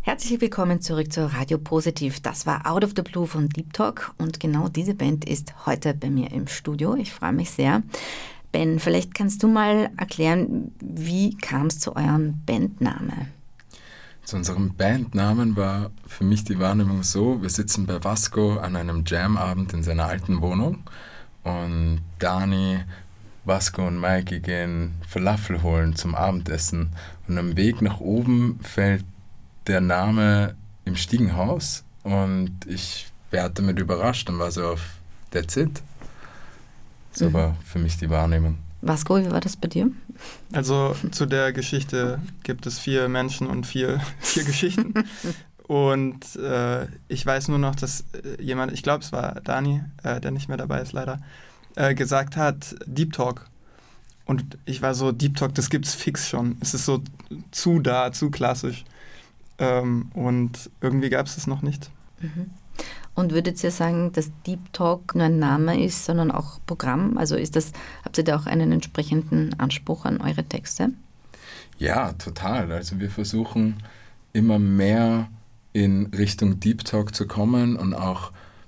Herzlich willkommen zurück zu Radio Positiv. Das war Out of the Blue von Deep Talk und genau diese Band ist heute bei mir im Studio. Ich freue mich sehr. Ben, vielleicht kannst du mal erklären, wie kam es zu eurem Bandname? Zu unserem Bandnamen war für mich die Wahrnehmung so, wir sitzen bei Vasco an einem Jam-Abend in seiner alten Wohnung und Dani, Vasco und Mikey gehen Falafel holen zum Abendessen und am Weg nach oben fällt der Name im Stiegenhaus und ich werde damit überrascht und war so auf That's it. So war für mich die Wahrnehmung. Vasco, wie war das bei dir? Also zu der Geschichte gibt es 4 Menschen und vier Geschichten. Und ich weiß nur noch, dass jemand, ich glaube es war Dani, der nicht mehr dabei ist leider, gesagt hat, Deep Talk. Und ich war so, Deep Talk, das gibt's fix schon. Es ist so zu klassisch. Und irgendwie gab es das noch nicht. Mhm. Und würdet ihr sagen, dass Deep Talk nur ein Name ist, sondern auch Programm? Also habt ihr da auch einen entsprechenden Anspruch an eure Texte? Ja, total. Also wir versuchen immer mehr in Richtung Deep Talk zu kommen und auch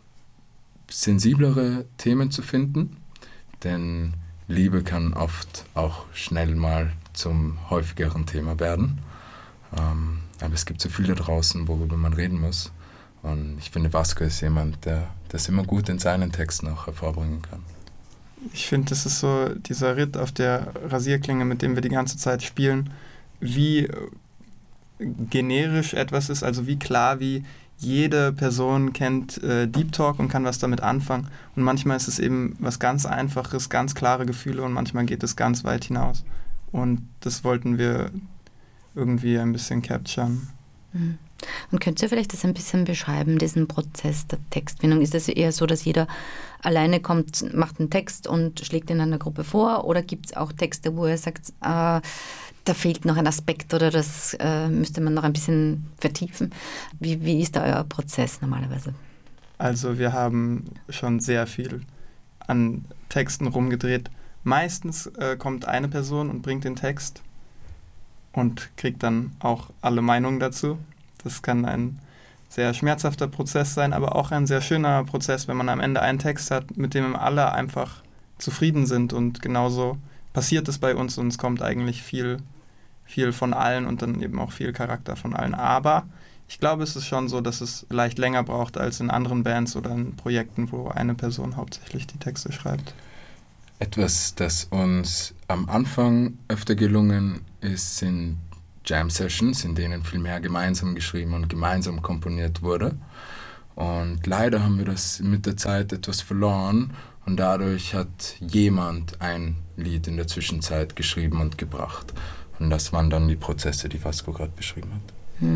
sensiblere Themen zu finden. Denn Liebe kann oft auch schnell mal zum häufigeren Thema werden. Aber es gibt so viel da draußen, worüber man reden muss. Und ich finde, Vasco ist jemand, der das immer gut in seinen Texten auch hervorbringen kann. Ich finde, das ist so dieser Ritt auf der Rasierklinge, mit dem wir die ganze Zeit spielen, wie generisch etwas ist, also wie klar, wie jede Person kennt Deep Talk und kann was damit anfangen. Und manchmal ist es eben was ganz Einfaches, ganz klare Gefühle und manchmal geht es ganz weit hinaus. Und das wollten wir irgendwie ein bisschen capturen. Und könnt ihr vielleicht das ein bisschen beschreiben, diesen Prozess der Textfindung? Ist das eher so, dass jeder alleine kommt, macht einen Text und schlägt ihn einer Gruppe vor? Oder gibt es auch Texte, wo er sagt, da fehlt noch ein Aspekt oder das müsste man noch ein bisschen vertiefen? Wie ist da euer Prozess normalerweise? Also wir haben schon sehr viel an Texten rumgedreht. Meistens kommt eine Person und bringt den Text und kriegt dann auch alle Meinungen dazu. Das kann ein sehr schmerzhafter Prozess sein, aber auch ein sehr schöner Prozess, wenn man am Ende einen Text hat, mit dem alle einfach zufrieden sind. Und genauso passiert es bei uns und es kommt eigentlich viel von allen und dann eben auch viel Charakter von allen. Aber ich glaube, es ist schon so, dass es vielleicht länger braucht als in anderen Bands oder in Projekten, wo eine Person hauptsächlich die Texte schreibt. Etwas, das uns am Anfang öfter gelungen ist, sind Jam-Sessions, in denen viel mehr gemeinsam geschrieben und gemeinsam komponiert wurde. Und leider haben wir das mit der Zeit etwas verloren und dadurch hat jemand ein Lied in der Zwischenzeit geschrieben und gebracht. Und das waren dann die Prozesse, die Vasco gerade beschrieben hat.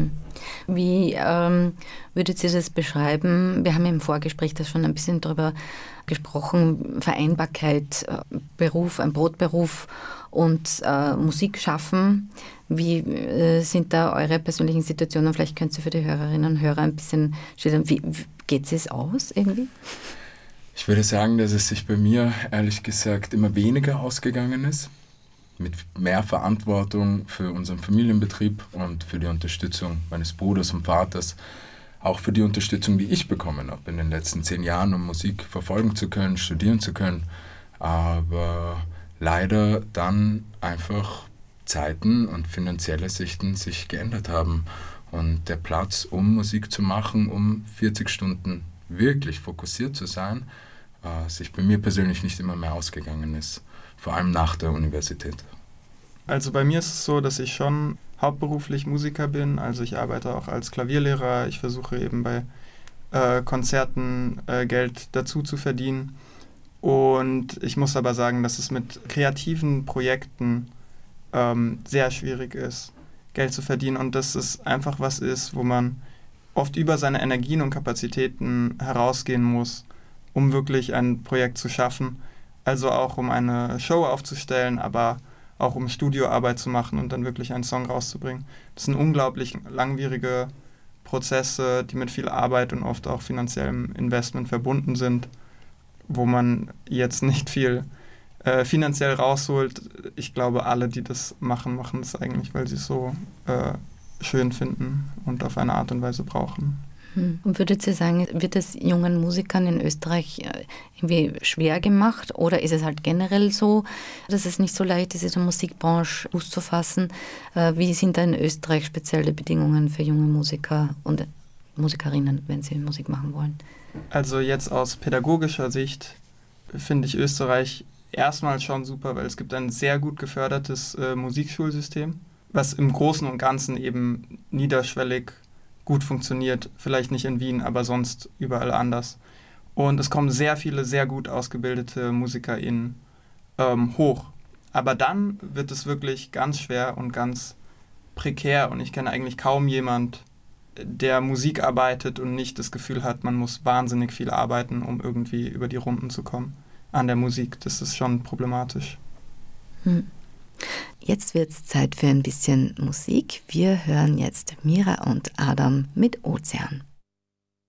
Wie würdet ihr das beschreiben? Wir haben im Vorgespräch da schon ein bisschen drüber gesprochen, Vereinbarkeit, Beruf, ein Brotberuf und Musik schaffen. Wie sind da eure persönlichen Situationen? Vielleicht könnt ihr für die Hörerinnen und Hörer ein bisschen schildern. Wie geht es aus irgendwie? Ich würde sagen, dass es sich bei mir ehrlich gesagt immer weniger ausgegangen ist. Mit mehr Verantwortung für unseren Familienbetrieb und für die Unterstützung meines Bruders und Vaters. Auch für die Unterstützung, die ich bekommen habe in den letzten 10 Jahren, um Musik verfolgen zu können, studieren zu können. Aber leider dann einfach Zeiten und finanzielle Sichten sich geändert haben. Und der Platz, um Musik zu machen, um 40 Stunden wirklich fokussiert zu sein, sich bei mir persönlich nicht immer mehr ausgegangen ist. Vor allem nach der Universität. Also bei mir ist es so, dass ich schon hauptberuflich Musiker bin. Also ich arbeite auch als Klavierlehrer. Ich versuche eben bei Konzerten Geld dazu zu verdienen. Und ich muss aber sagen, dass es mit kreativen Projekten sehr schwierig ist, Geld zu verdienen. Und dass es einfach was ist, wo man oft über seine Energien und Kapazitäten herausgehen muss, um wirklich ein Projekt zu schaffen. Also auch um eine Show aufzustellen, aber auch um Studioarbeit zu machen und dann wirklich einen Song rauszubringen. Das sind unglaublich langwierige Prozesse, die mit viel Arbeit und oft auch finanziellem Investment verbunden sind, wo man jetzt nicht viel finanziell rausholt. Ich glaube, alle, die das machen, machen das eigentlich, weil sie es so schön finden und auf eine Art und Weise brauchen. Und würdet ihr sagen, wird es jungen Musikern in Österreich irgendwie schwer gemacht oder ist es halt generell so, dass es nicht so leicht ist, in der Musikbranche Fuß zu fassen? Wie sind da in Österreich spezielle Bedingungen für junge Musiker und Musikerinnen, wenn sie Musik machen wollen? Also jetzt aus pädagogischer Sicht finde ich Österreich erstmal schon super, weil es gibt ein sehr gut gefördertes Musikschulsystem, was im Großen und Ganzen eben niederschwellig gut funktioniert, vielleicht nicht in Wien, aber sonst überall anders. Und es kommen sehr viele sehr gut ausgebildete MusikerInnen hoch. Aber dann wird es wirklich ganz schwer und ganz prekär und ich kenne eigentlich kaum jemand, der Musik arbeitet und nicht das Gefühl hat, man muss wahnsinnig viel arbeiten, um irgendwie über die Runden zu kommen an der Musik. Das ist schon problematisch. Jetzt wird es Zeit für ein bisschen Musik. Wir hören jetzt Mira und Adam mit Ozean.